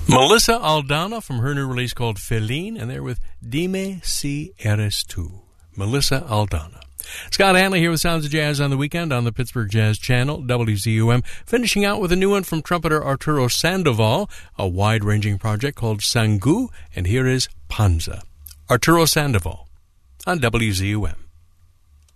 Melissa Aldana from her new release called Feline, and they're with Dime Si Eres Tu. Melissa Aldana. Scott Hanley here with Sounds of Jazz on the Weekend on the Pittsburgh Jazz Channel, WZUM, finishing out with a new one from trumpeter Arturo Sandoval, a wide-ranging project called Sangu, and here is Panza. Arturo Sandoval on WZUM.